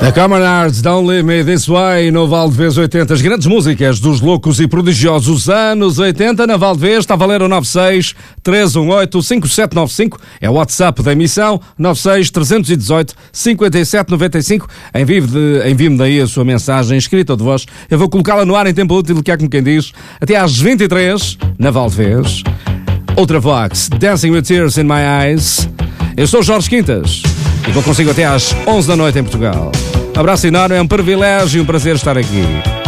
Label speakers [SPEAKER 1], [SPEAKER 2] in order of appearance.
[SPEAKER 1] A Common Arts, Don't Leave Me This Way, no Valdevez 80. As grandes músicas dos loucos e prodigiosos anos 80 na Valdevez. Está a valer o 96-318-5795. É o WhatsApp da emissão, 96-318-5795. Envie-me daí a sua mensagem escrita ou de voz. Eu vou colocá-la no ar em tempo útil, que é como quem diz, até às 23 na Valdevez. Outra Vox, Dancing with Tears in My Eyes. Eu sou Jorge Quintas e vou consigo até às 11 da noite em Portugal. Um abraço enorme, é um privilégio e um prazer estar aqui.